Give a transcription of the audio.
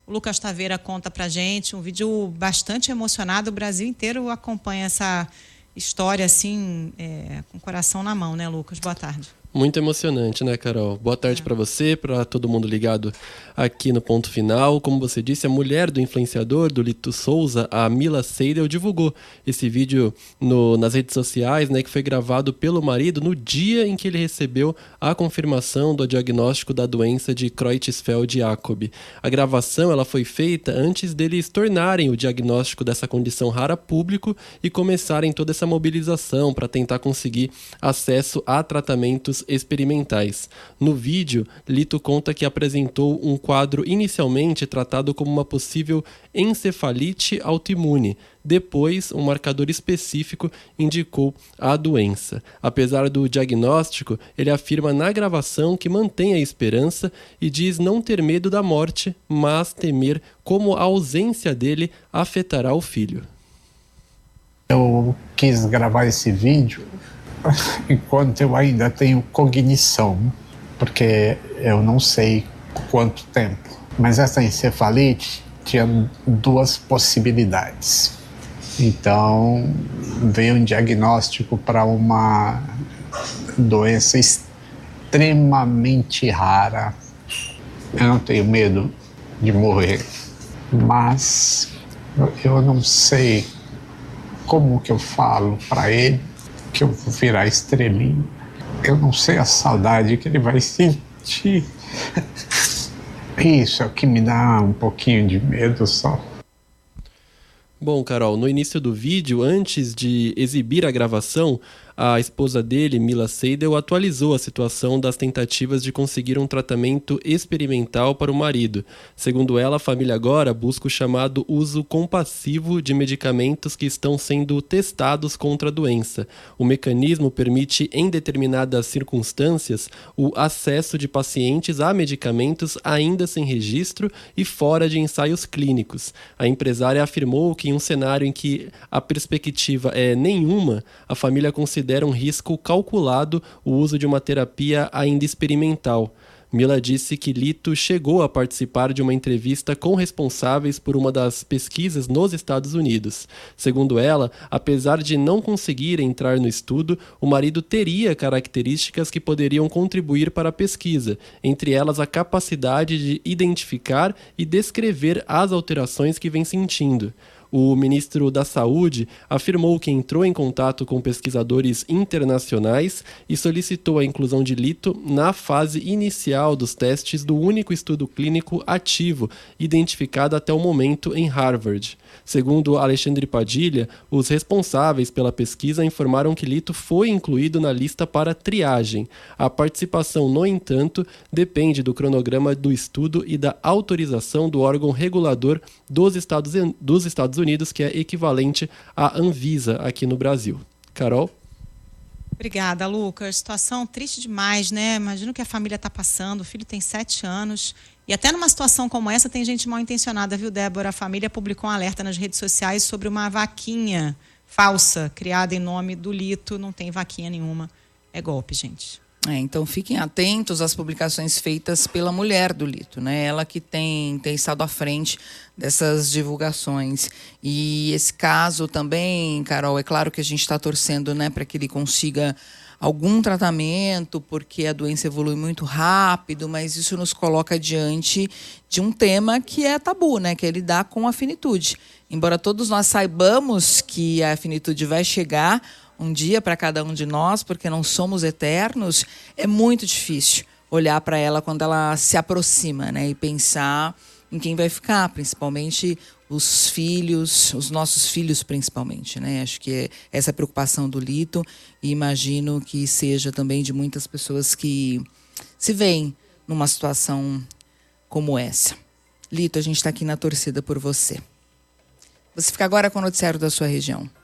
O Lucas Taveira conta pra gente, um vídeo bastante emocionado. O Brasil inteiro acompanha essa história assim, com o coração na mão, né, Lucas? Boa tarde. Muito emocionante, né, Carol? Boa tarde para você, para todo mundo ligado aqui no Ponto Final. Como você disse, a mulher do influenciador, do Lito Souza, a Mila Seidel, divulgou esse vídeo nas redes sociais, né, que foi gravado pelo marido no dia em que ele recebeu a confirmação do diagnóstico da doença de Creutzfeldt-Jakob. A gravação ela foi feita antes deles tornarem o diagnóstico dessa condição rara público e começarem toda essa mobilização para tentar conseguir acesso a tratamentos experimentais. No vídeo, Lito conta que apresentou um quadro inicialmente tratado como uma possível encefalite autoimune. Depois, um marcador específico indicou a doença. Apesar do diagnóstico, ele afirma na gravação que mantém a esperança e diz não ter medo da morte, mas temer como a ausência dele afetará o filho. Eu quis gravar esse vídeo enquanto eu ainda tenho cognição, porque eu não sei quanto tempo. Mas essa encefalite tinha duas possibilidades. Então, veio um diagnóstico para uma doença extremamente rara. Eu não tenho medo de morrer, mas eu não sei como que eu falo para ele que eu vou virar estrelinha. Eu não sei a saudade que ele vai sentir. Isso é o que me dá um pouquinho de medo só. Bom, Carol, no início do vídeo, antes de exibir a gravação, a esposa dele, Mila Seidel, atualizou a situação das tentativas de conseguir um tratamento experimental para o marido. Segundo ela, a família agora busca o chamado uso compassivo de medicamentos que estão sendo testados contra a doença. O mecanismo permite, em determinadas circunstâncias, o acesso de pacientes a medicamentos ainda sem registro e fora de ensaios clínicos. A empresária afirmou que em um cenário em que a perspectiva é nenhuma, a família considera um risco calculado o uso de uma terapia ainda experimental. Mila disse que Lito chegou a participar de uma entrevista com responsáveis por uma das pesquisas nos Estados Unidos. Segundo ela, apesar de não conseguir entrar no estudo, o marido teria características que poderiam contribuir para a pesquisa, entre elas a capacidade de identificar e descrever as alterações que vem sentindo. O ministro da Saúde afirmou que entrou em contato com pesquisadores internacionais e solicitou a inclusão de Lito na fase inicial dos testes do único estudo clínico ativo identificado até o momento em Harvard. Segundo Alexandre Padilha, os responsáveis pela pesquisa informaram que Lito foi incluído na lista para triagem. A participação, no entanto, depende do cronograma do estudo e da autorização do órgão regulador dos Estados Unidos, que é equivalente à Anvisa aqui no Brasil. Carol? Obrigada, Lucas. Situação triste demais, né? Imagino que a família está passando, o filho tem 7 anos. E até numa situação como essa tem gente mal intencionada, viu, Débora? A família publicou um alerta nas redes sociais sobre uma vaquinha falsa, criada em nome do Lito. Não tem vaquinha nenhuma. É golpe, gente. Então fiquem atentos às publicações feitas pela mulher do Lito, né? Ela que tem estado à frente dessas divulgações. E esse caso também, Carol, é claro que a gente está torcendo, né, para que ele consiga algum tratamento, porque a doença evolui muito rápido, mas isso nos coloca diante de um tema que é tabu, né, que é lidar com a finitude. Embora todos nós saibamos que a finitude vai chegar um dia para cada um de nós, porque não somos eternos, é muito difícil olhar para ela quando ela se aproxima, né, e pensar em quem vai ficar, principalmente os filhos, os nossos filhos principalmente, né? Acho que é essa preocupação do Lito e imagino que seja também de muitas pessoas que se veem numa situação como essa. Lito, a gente está aqui na torcida por você. Você fica agora com o noticiário da sua região.